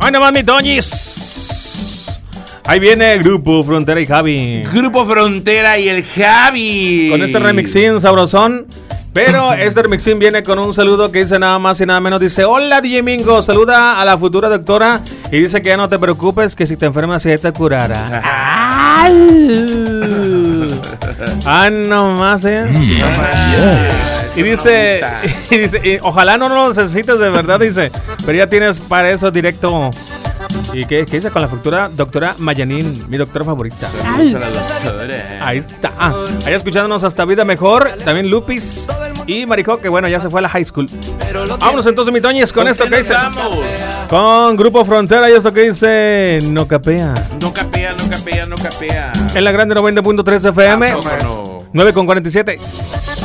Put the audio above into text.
¡Ay, nomás, mi Toñis! Ahí viene Grupo Frontera y Javi. Grupo Frontera y el Javi. Con este remixín sabrosón. Pero este remixín viene con un saludo que dice nada más y nada menos. Dice: hola, DJ Mingo, saluda a la futura doctora. Y dice que ya no te preocupes, que si te enfermas ella te curará. Ah, nomás, Y dice, ojalá no lo necesites de verdad, dice. Pero ya tienes para eso directo. ¿Y qué dice con la futura doctora Mayanín, mi doctora favorita? Ahí está. Ahí escuchándonos hasta Vida Mejor. También Lupis y Maricó, que bueno, ya se fue a la high school. Vámonos entonces, mi Toñez, con esto que dice. Con Grupo Frontera y esto que dice: no capea. No capea, no capea, no capea. En la grande 90.3 FM. 9:47.